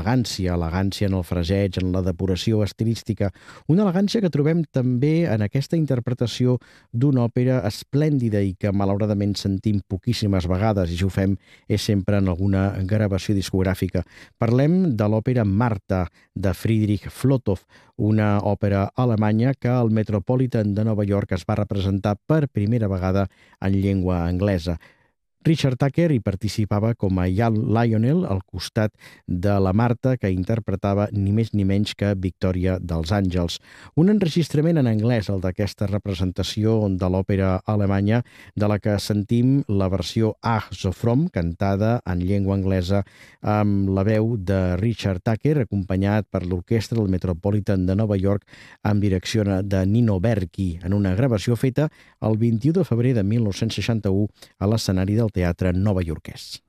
elegància, elegància en el fraseig, en la depuració estilística, una elegància que trobem també en aquesta interpretació d'una òpera esplèndida i que malauradament sentim poquíssimes vegades, i si ho fem és sempre en alguna gravació discogràfica. Parlem de l'òpera Marta, de Friedrich Flotow, una òpera alemanya que al Metropolitan de Nova York es va representar per primera vegada en llengua anglesa. Richard Tucker hi participava com a Lionel al costat de la Marta, que interpretava ni més ni menys que Victòria dels Àngels. Un enregistrament en anglès, el d'aquesta representació de l'òpera alemanya, de la que sentim la versió Ach so fromm, cantada en llengua anglesa amb la veu de Richard Tucker, acompanyat per l'orquestra del Metropolitan de Nova York amb direcció de Nino Berchi, en una gravació feta el 21 de febrer de 1961 a l'escenari del Teatre Novaiorquès.